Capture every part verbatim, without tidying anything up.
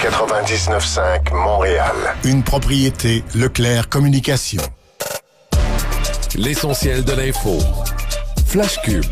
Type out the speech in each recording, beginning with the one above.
quatre-vingt-dix-neuf cinq Montréal. Une propriété Leclerc Communication. L'essentiel de l'info. Flash Cube.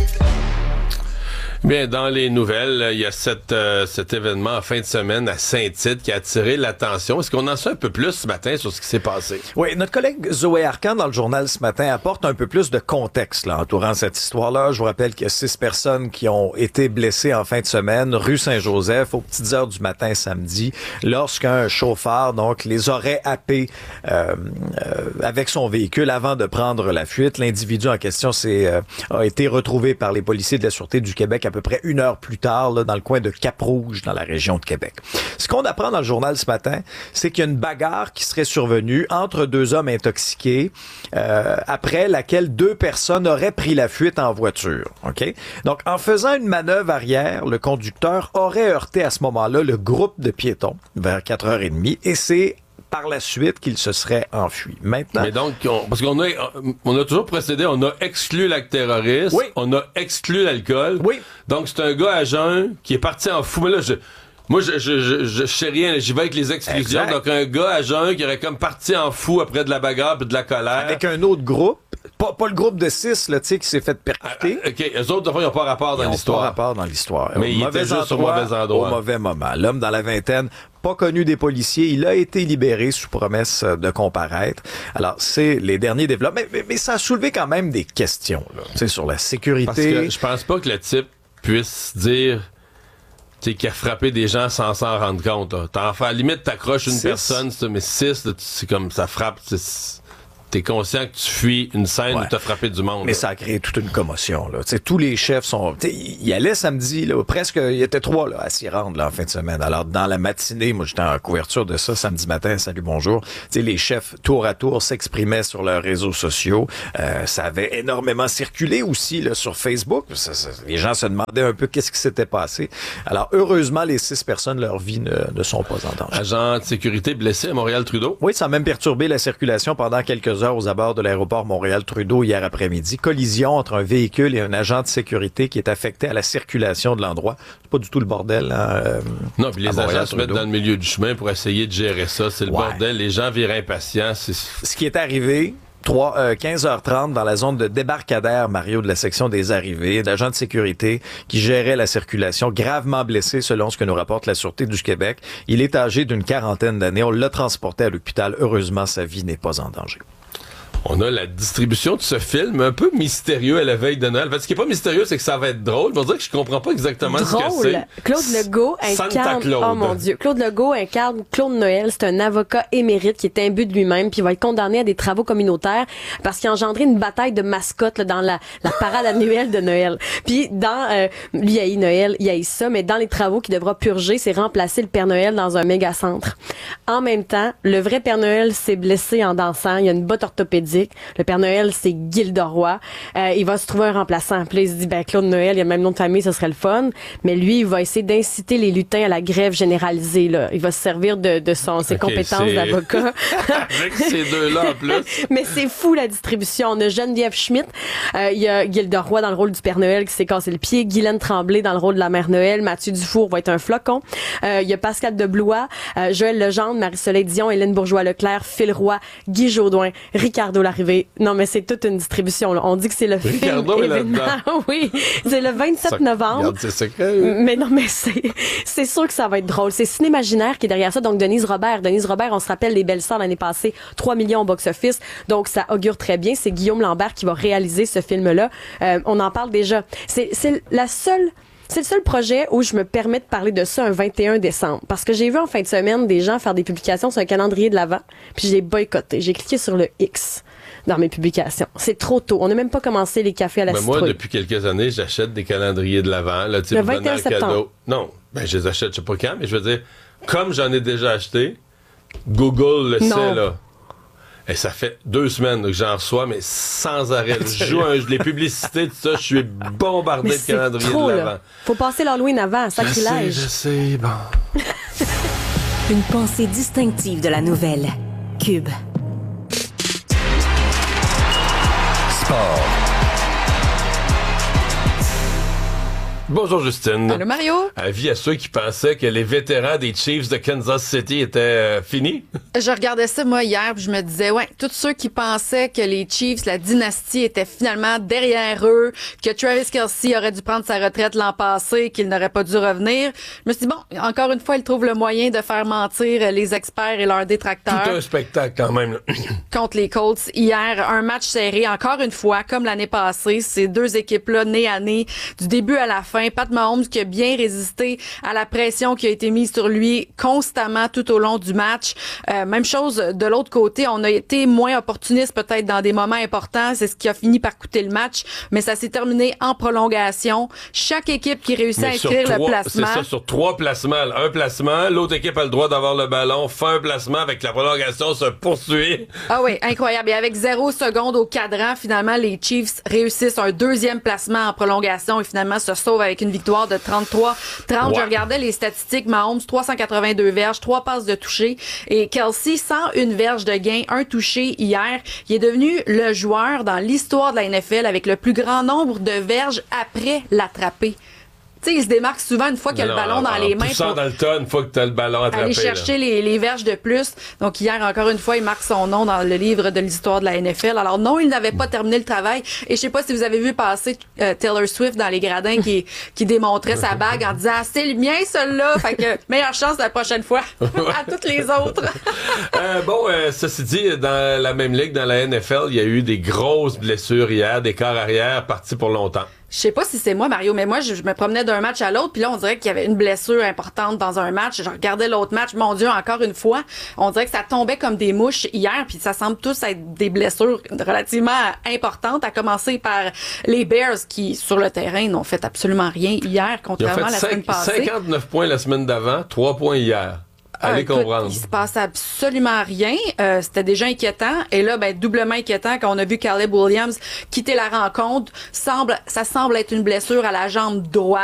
Bien, dans les nouvelles, il y a cette, euh, cet événement en fin de semaine à Saint-Tite qui a attiré l'attention. Est-ce qu'on en sait un peu plus ce matin sur ce qui s'est passé? Oui, notre collègue Zoé Arcan dans le journal ce matin apporte un peu plus de contexte là, entourant cette histoire-là. Je vous rappelle qu'il y a six personnes qui ont été blessées en fin de semaine, rue Saint-Joseph, aux petites heures du matin samedi, lorsqu'un chauffeur donc les aurait happés euh, euh, avec son véhicule avant de prendre la fuite. L'individu en question s'est, euh, a été retrouvé par les policiers de la Sûreté du Québec à peu près une heure plus tard, là, dans le coin de Cap-Rouge, dans la région de Québec. Ce qu'on apprend dans le journal ce matin, c'est qu'il y a une bagarre qui serait survenue entre deux hommes intoxiqués, euh, après laquelle deux personnes auraient pris la fuite en voiture. Ok. Donc, en faisant une manœuvre arrière, le conducteur aurait heurté à ce moment-là le groupe de piétons vers quatre heures trente et c'est par la suite qu'il se serait enfui. Maintenant... Mais donc, on, parce qu'on a, on a toujours procédé, on a exclu l'acte terroriste, oui. on a exclu l'alcool. Oui. Donc, c'est un gars à jeun qui est parti en fou. Mais là, je, moi, je, je, je, je sais rien, j'y vais avec les exclusions. Exact. Donc, un gars à jeun qui aurait comme parti en fou après de la bagarre et de la colère. Avec un autre groupe, pas, pas le groupe de six, là, tu sais, qui s'est fait percuter. Ah, OK, eux autres, de fois, ils n'ont pas rapport dans Ils l'histoire. Ils n'ont pas rapport dans l'histoire. Mais au il était juste au mauvais endroit. Au mauvais moment. L'homme dans la vingtaine, pas connu des policiers, il a été libéré sous promesse de comparaître. Alors, c'est les derniers développements. Mais, mais, mais ça a soulevé quand même des questions, là, tu sais, sur la sécurité. Parce que je pense pas que le type puisse dire... T'sais, qui a frappé des gens sans s'en rendre compte. Là. T'en fais, à la limite, t'accroches une six. personne, mais six, là, c'est comme ça frappe. T'es conscient que tu fuis une scène Ouais. où t'as frappé du monde. Mais là. ça a créé toute une commotion. Là. T'sais, tous les chefs sont... Il y allait samedi, là, presque... Il y était trois là, à s'y rendre là, en fin de semaine. Alors, dans la matinée, moi, j'étais en couverture de ça samedi matin. Salut, bonjour. T'sais, les chefs, tour à tour, s'exprimaient sur leurs réseaux sociaux. Euh, ça avait énormément circulé aussi là, sur Facebook. Ça, ça, les gens se demandaient un peu qu'est-ce qui s'était passé. Alors, heureusement, les six personnes, leur vie ne, ne sont pas en danger. Agent de sécurité blessé à Montréal-Trudeau. Oui, ça a même perturbé la circulation pendant quelques heures aux abords de l'aéroport Montréal-Trudeau hier après-midi. Collision entre un véhicule et un agent de sécurité qui est affecté à la circulation de l'endroit. C'est pas du tout le bordel. Hein, euh, non, puis les agents se mettent dans le milieu du chemin pour essayer de gérer ça. C'est le ouais. bordel. Les gens virent impatients. C'est... Ce qui est arrivé... trois, euh, quinze heures trente dans la zone de débarcadère, Mario, de la section des arrivées, d'agents de sécurité qui gérait la circulation, gravement blessé selon ce que nous rapporte la Sûreté du Québec. Il est âgé d'une quarantaine d'années. On l'a transporté à l'hôpital. Heureusement, sa vie n'est pas en danger. On a la distribution de ce film un peu mystérieux à la veille de Noël. En fait, ce qui est pas mystérieux, c'est que ça va être drôle. Je veux dire que je comprends pas exactement drôle. ce que c'est. Claude Legault incarne... Claude. Oh mon Dieu. Claude Legault incarne Claude Noël. C'est un avocat émérite qui est imbu de lui-même puis il va être condamné à des travaux communautaires parce qu'il a engendré une bataille de mascottes là, dans la, la parade annuelle de Noël. Puis dans... Euh, lui, il haït Noël, il haït ça, mais dans les travaux qu'il devra purger, c'est remplacer le Père Noël dans un méga centre. En même temps, le vrai Père Noël s'est blessé en dansant. Il y a une botte orthopédique. Le Père Noël, c'est Gilderoy. Euh, il va se trouver un remplaçant. Puis là, il se dit, ben, Claude Noël, il y a le même nom de famille, ce serait le fun. Mais lui, il va essayer d'inciter les lutins à la grève généralisée, là. Il va se servir de, de son, ses okay, compétences c'est... d'avocat. Avec ces deux-là, en plus. Mais c'est fou, la distribution. On a Geneviève Schmidt. Euh, il y a Gilderoy dans le rôle du Père Noël qui s'est cassé le pied. Guylaine Tremblay dans le rôle de la Mère Noël. Mathieu Dufour va être un flocon. Euh, il y a Pascal Deblois, euh, Joël Legendre, Marie-Soleil Dion, Hélène Bourgeois-Leclerc, Phil Roy, Guy Jodoin, Ricardo Larrivée. Non, mais c'est toute une distribution, là. On dit que c'est le Ricardo film est événement. Oui, c'est le vingt-sept ça, novembre. Regarde ses secrets. Mais non, mais c'est, c'est sûr que ça va être drôle. C'est Cinémaginaire qui est derrière ça. Donc, Denise Robert. Denise Robert, on se rappelle les Belles Sœurs l'année passée, trois millions au box-office. Donc, ça augure très bien. C'est Guillaume Lambert qui va réaliser ce film-là. Euh, on en parle déjà. C'est, c'est la seule... C'est le seul projet où je me permets de parler de ça un vingt et un décembre. Parce que j'ai vu en fin de semaine des gens faire des publications sur un calendrier de l'Avent, puis j'ai boycotté. J'ai cliqué sur le X dans mes publications. C'est trop tôt. On n'a même pas commencé les cafés à la ben citrouille. Moi, depuis quelques années, j'achète des calendriers de l'Avent. Là, le vingt et un septembre. Cadeau. Non, ben je les achète, je sais pas quand, mais je veux dire, comme j'en ai déjà acheté, Google le non. sait, là. Et ça fait deux semaines que j'en reçois, mais sans arrêt. Je joue un, les publicités, tout ça, je suis bombardé mais de calendrier trop, de l'Avent. Là. Faut passer l'Halloween avant, sacrilège. Je sais, je sais, bon. Une pensée distinctive de la nouvelle. Cube. Sport. Bonjour Justine. Allô Mario. Avis à ceux qui pensaient que les vétérans des Chiefs de Kansas City étaient euh, finis. Je regardais ça moi hier puis je me disais ouais, tous ceux qui pensaient que les Chiefs, la dynastie était finalement derrière eux, que Travis Kelce aurait dû prendre sa retraite l'an passé, qu'il n'aurait pas dû revenir. Je me suis dit bon, encore une fois, ils trouvent le moyen de faire mentir les experts et leurs détracteurs. Tout un spectacle quand même. Là. Contre les Colts hier, un match serré encore une fois comme l'année passée, ces deux équipes-là nez à nez du début à la fin. Pat Mahomes qui a bien résisté à la pression qui a été mise sur lui constamment tout au long du match. Euh, même chose de l'autre côté, on a été moins opportuniste peut-être dans des moments importants, c'est ce qui a fini par coûter le match, mais ça s'est terminé en prolongation. Chaque équipe qui réussit mais à inscrire trois, le placement. C'est ça, sur trois placements. Un placement, l'autre équipe a le droit d'avoir le ballon, fait un placement avec la prolongation se poursuit. Ah oui, incroyable. Et avec zéro seconde au cadran, finalement, les Chiefs réussissent un deuxième placement en prolongation et finalement se sauvent avec une victoire de trente-trois trente. Ouais. Je regardais les statistiques. Mahomes, trois cent quatre-vingt-deux verges, trois passes de toucher. Et Kelce, cent une verges de gain, un touché hier. Il est devenu le joueur dans l'histoire de la N F L avec le plus grand nombre de verges après l'attraper. Tu sais, il se démarque souvent une fois qu'il a le ballon dans les mains. Poussant dans le tas, une fois que tu as le ballon attrapé. Aller chercher les, les verges de plus. Donc hier, encore une fois, il marque son nom dans le livre de l'histoire de la N F L. Alors non, il n'avait pas terminé le travail. Et je sais pas si vous avez vu passer euh, Taylor Swift dans les gradins qui, qui démontrait sa bague en disant ah, « c'est le mien, celui-là! » Fait que meilleure chance la prochaine fois à toutes les autres. euh, bon, euh, ceci dit, dans la même ligue, dans la N F L, il y a eu des grosses blessures hier, des corps arrière partis pour longtemps. Je sais pas si c'est moi, Mario, mais moi, je, je me promenais d'un match à l'autre, puis là, on dirait qu'il y avait une blessure importante dans un match. Je regardais l'autre match, mon Dieu, encore une fois, on dirait que ça tombait comme des mouches hier, puis ça semble tous être des blessures relativement importantes, à commencer par les Bears, qui, sur le terrain, n'ont fait absolument rien hier, contrairement à la semaine passée. cinquante-neuf points la semaine d'avant, trois points hier. Allez écoute, comprendre. Il se passe absolument rien. Euh, c'était déjà inquiétant. Et là, ben, doublement inquiétant quand on a vu Caleb Williams quitter la rencontre. Semble, ça semble être une blessure à la jambe droite.